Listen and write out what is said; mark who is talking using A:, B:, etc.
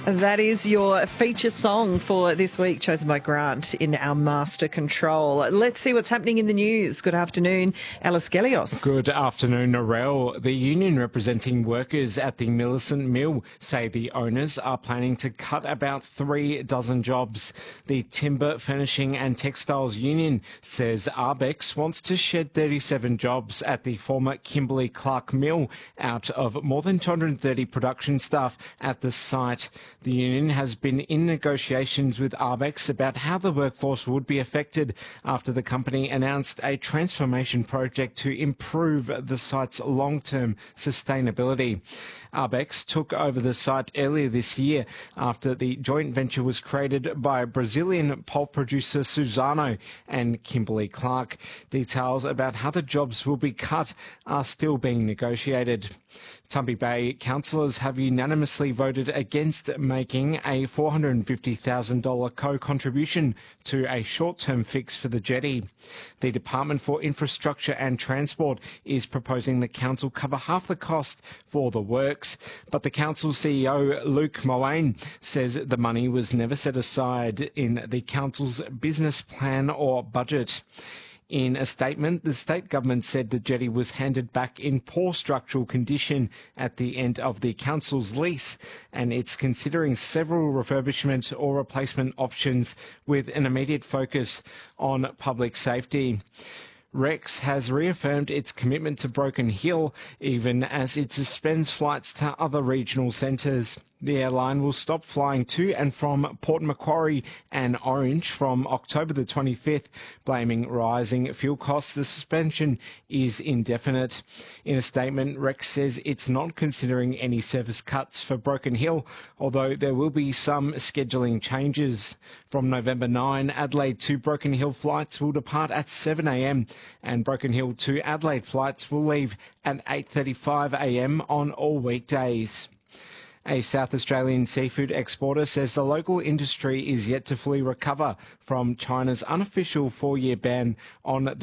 A: That is your feature song for this week, chosen by Grant in our Master Control. Let's see what's happening in the news. Good afternoon, Alice Gelios.
B: Good afternoon, Narelle. The union representing workers at the Millicent Mill say the owners are planning to cut about 3 dozen jobs. The Timber, Furnishing and Textiles Union says Arbex wants to shed 37 jobs at the former Kimberley-Clark Mill out of more than 230 production staff at the site. The union has been in negotiations with Arbex about how the workforce would be affected after the company announced a transformation project to improve the site's long-term sustainability. Arbex took over the site earlier this year after the joint venture was created by Brazilian pulp producer Suzano and Kimberley-Clark. Details about how the jobs will be cut are still being negotiated. Tumby Bay councillors have unanimously voted against making a $450,000 co-contribution to a short-term fix for the jetty. The Department for Infrastructure and Transport is proposing the council cover half the cost for the works, but the council CEO Luke Moane says the money was never set aside in the council's business plan or budget. In a statement, the state government said the jetty was handed back in poor structural condition at the end of the council's lease, and it's considering several refurbishment or replacement options with an immediate focus on public safety. Rex has reaffirmed its commitment to Broken Hill, even as it suspends flights to other regional centres. The airline will stop flying to and from Port Macquarie and Orange from October the 25th, blaming rising fuel costs. The suspension is indefinite. In a statement, Rex says it's not considering any service cuts for Broken Hill, although there will be some scheduling changes. From November 9, Adelaide to Broken Hill flights will depart at 7 a.m. and Broken Hill to Adelaide flights will leave at 8:35 a.m. on all weekdays. A South Australian seafood exporter says the local industry is yet to fully recover from China's unofficial 4-year ban on the